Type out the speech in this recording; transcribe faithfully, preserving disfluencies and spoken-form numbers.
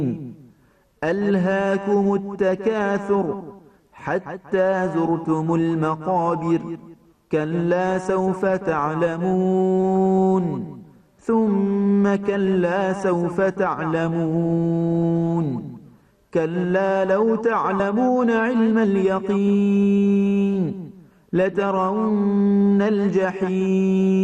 ألهاكم التكاثر حتى زرتم المقابر كلا سوف تعلمون ثم كلا سوف تعلمون كلا لو تعلمون علم اليقين لترون الجحيم